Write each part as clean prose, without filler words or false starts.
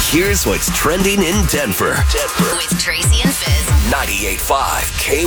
Here's what's trending in Denver. With Tracy and Fizz. 98.5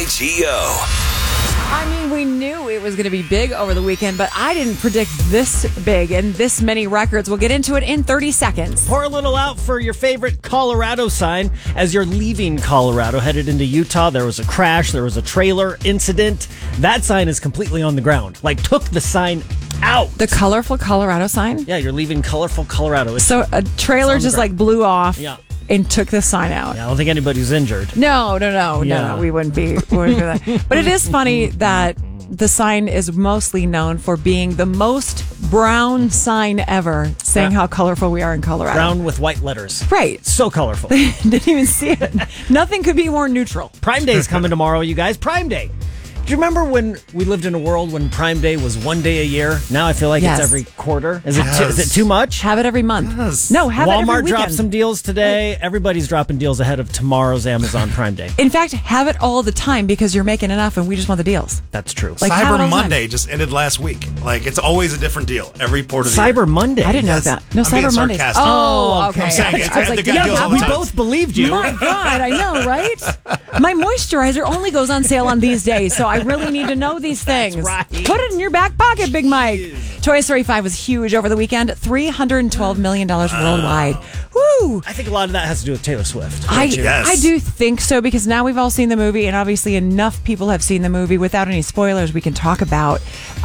KYGO. I mean, we knew it was going to be big over the weekend, but I didn't predict this big and this many records. We'll get into it in 30 seconds. Pour a little out for your favorite Colorado sign. As you're leaving Colorado, headed into Utah, there was a crash, there was a trailer incident. That sign is completely on the ground. Like, took the sign out. The colorful Colorado sign? Yeah, you're leaving colorful Colorado. So a trailer just like blew off and took the sign out. Yeah, I don't think anybody's injured. No, we wouldn't be. We wouldn't do that. But it is funny that the sign is mostly known for being the most brown sign ever, saying how colorful we are in Colorado. Brown with white letters. Right. So colorful. Didn't even see it. Nothing could be more neutral. Prime Day's coming tomorrow, you guys. Prime Day. Do you remember when we lived in a world when Prime Day was one day a year? Now I feel like it's every quarter. Is it too much? Have it every month. Yes. No, have it every Walmart weekend. dropped some deals today. Everybody's dropping deals ahead of tomorrow's Amazon Prime Day. In fact, have it all the time because you're making enough and we just want the deals. That's true. Like, have it all the Cyber time. Monday just ended last week. Like, it's always a different deal every port of the year. Cyber Monday. I didn't know Yes. that. No, I'm being Cyber Monday. sarcastic. Oh, okay. I'm saying it's- I was like, they got deals all the we time. both believed you. My God, I know, right? My moisturizer only goes on sale on these days, so I really need to know these things. That's right. Put it in your back pocket, Big Mike. Toy Story 5 was huge over the weekend. $312 million worldwide. Woo! I think a lot of that has to do with Taylor Swift. I Yes. do think so because now we've all seen the movie, and obviously enough people have seen the movie without any spoilers we can talk about.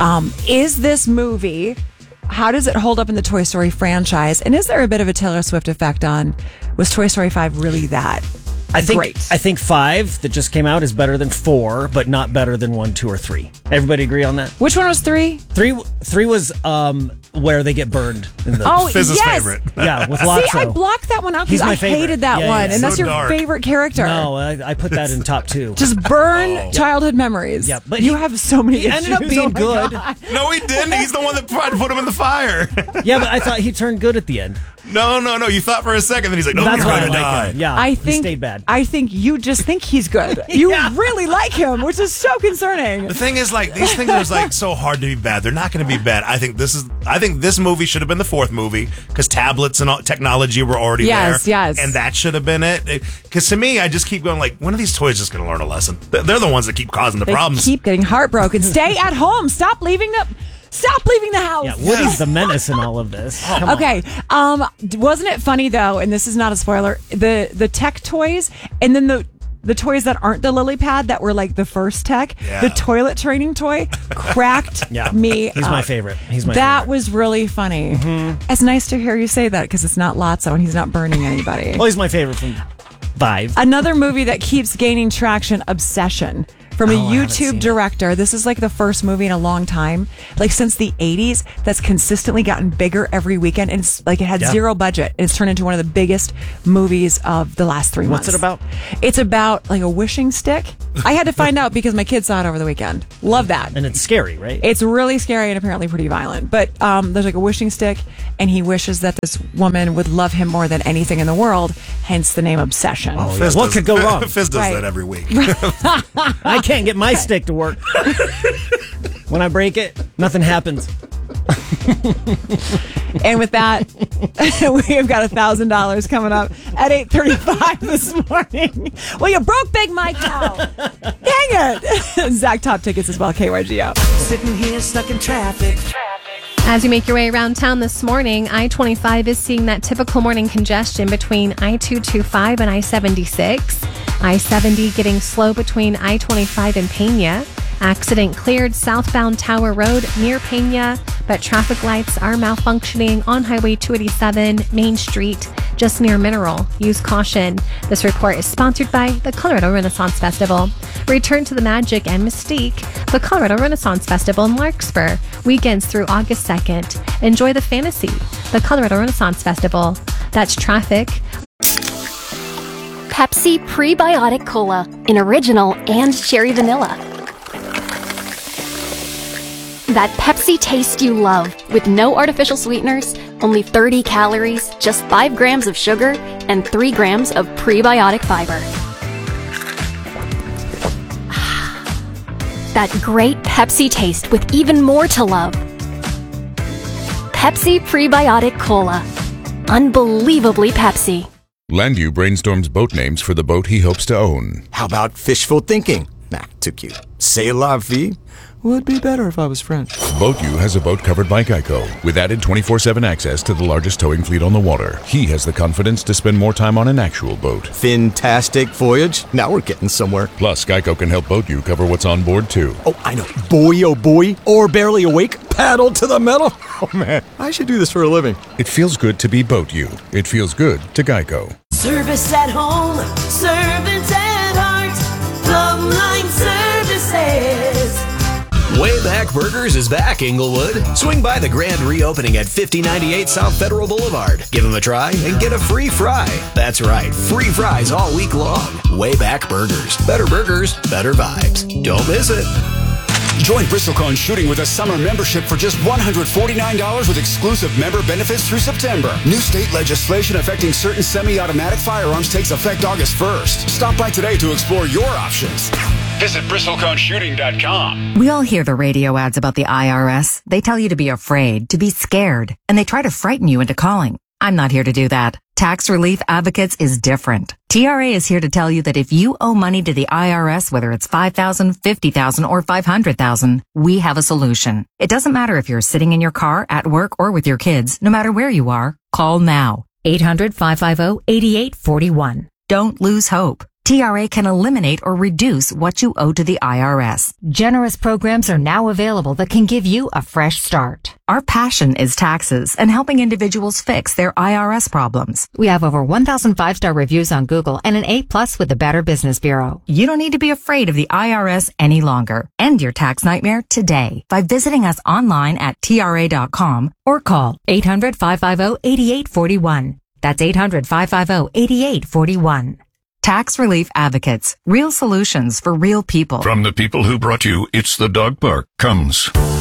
Is this movie, how does it hold up in the Toy Story franchise? And is there a bit of a Taylor Swift effect on, was Toy Story 5 really that great? I think 5 that just came out is better than 4, but not better than 1, 2, or 3. Everybody agree on that? Which one was 3? 3 was where they get burned. In the, Oh, Fizz's yes. favorite. yeah, with See, Lotso. I blocked that one out He's because my I favorite. hated that Yeah, one. yeah. And that's So your dark. favorite character. No, I put that in top 2. Just burn childhood memories. Yeah, but you he- have so many he ended up issues. being Oh my good. God. No, he didn't. He's the one that tried to put him in the fire. Yeah, but I thought he turned good at the end. No. You thought for a second, then he's like, no, That's he's why I going to like die. him. Yeah, I he think stayed bad. I think you just think he's good. You Yeah. really like him, which is so concerning. The thing is, like, these things are like so hard to be bad. They're not going to be bad. I think this movie should have been the 4th movie because tablets and all, technology were already Yes, there. yes. And that should have been it. Because to me, I just keep going like, when are these toys just going to learn a lesson? They're the ones that keep causing the They problems. keep getting heartbroken. Stay at home. Stop leaving the house. Yeah, Woody's the menace in all of this. Come on. Okay. Wasn't it funny though? And this is not a spoiler. The tech toys, and then the toys that aren't the lily pad that were like the first tech. Yeah. The toilet training toy cracked Yeah. me. He's up. my favorite. He's my That favorite. was really funny. Mm-hmm. It's nice to hear you say that because it's not Lotso and he's not burning anybody. Well, he's my favorite from 5. Another movie that keeps gaining traction, Obsession. From a I haven't seen YouTube it. director. This is like the first movie in a long time, like since the 80s, that's consistently gotten bigger every weekend. And it's like it had zero budget. And it's turned into one of the biggest movies of the last 3 months. What's it about? It's about like a wishing stick. I had to find out because my kids saw it over the weekend. Love that. And it's scary, right? It's really scary and apparently pretty violent. But there's like a wishing stick, and he wishes that this woman would love him more than anything in the world, hence the name Obsession. Oh, Fizz what does- could go wrong? Fizz does Right. that every week. I can't get my stick to work. When I break it, nothing happens. And with that, we've got $1,000 coming up at 8:35 this morning. Well, you broke Big Mike now. Dang it. Zach Top tickets as well, KYGO. Sitting here stuck in traffic. As you make your way around town this morning, I-25 is seeing that typical morning congestion between I-225 and I-76. I-70 getting slow between I-25 and Pena. Accident cleared southbound Tower Road near Pena, but traffic lights are malfunctioning on Highway 287, Main Street, just near Mineral. Use caution. This report is sponsored by the Colorado Renaissance Festival. Return to the magic and mystique. The Colorado Renaissance Festival in Larkspur, weekends through August 2nd. Enjoy the fantasy. The Colorado Renaissance Festival. That's traffic. Pepsi Prebiotic Cola in original and cherry vanilla. That Pepsi taste you love with no artificial sweeteners, only 30 calories, just 5 grams of sugar, and 3 grams of prebiotic fiber. That great Pepsi taste with even more to love. Pepsi Prebiotic Cola. unbelievably Pepsi. Landu brainstorms boat names for the boat he hopes to own. How about fishful thinking? Nah, too cute. C'est la vie? Would be better if I was French. BoatU has a boat covered by Geico with added 24/7 access to the largest towing fleet on the water. He has the confidence to spend more time on an actual boat. Fantastic voyage. Now we're getting somewhere. Plus, Geico can help BoatU cover what's on board, too. Oh, I know. Boy, oh boy. Or barely awake. Paddle to the metal. Oh, man. I should do this for a living. It feels good to be BoatU. It feels good to Geico. Service at home, servants at heart. Plum Line Services. Wayback Burgers is back, Inglewood. Swing by the grand reopening at 5098 South Federal Boulevard. Give them a try and get a free fry. That's right, free fries all week long. Wayback Burgers. Better burgers, better vibes. Don't miss it. Join Bristlecone Shooting with a summer membership for just $149 with exclusive member benefits through September. New state legislation affecting certain semi-automatic firearms takes effect August 1st. Stop by today to explore your options. Visit bristleconeshooting.com. We all hear the radio ads about the IRS. They tell you to be afraid, to be scared, and they try to frighten you into calling. I'm not here to do that. Tax Relief Advocates is different. TRA is here to tell you that if you owe money to the IRS, whether it's $5,000, $50,000, or $500,000, we have a solution. It doesn't matter if you're sitting in your car, at work, or with your kids. No matter where you are, call now. 800-550-8841. Don't lose hope. TRA can eliminate or reduce what you owe to the IRS. Generous programs are now available that can give you a fresh start. Our passion is taxes and helping individuals fix their IRS problems. We have over 1,000 5-star reviews on Google and an A+ with the Better Business Bureau. You don't need to be afraid of the IRS any longer. End your tax nightmare today by visiting us online at TRA.com or call 800-550-8841. That's 800-550-8841. Tax Relief Advocates. Real solutions for real people. From the people who brought you It's the Dog Park comes